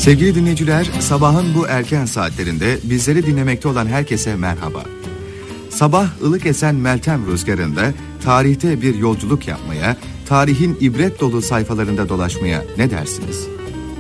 Sevgili dinleyiciler, sabahın bu erken saatlerinde bizleri dinlemekte olan herkese merhaba. Sabah ılık esen Meltem rüzgarında tarihte bir yolculuk yapmaya, tarihin ibret dolu sayfalarında dolaşmaya ne dersiniz?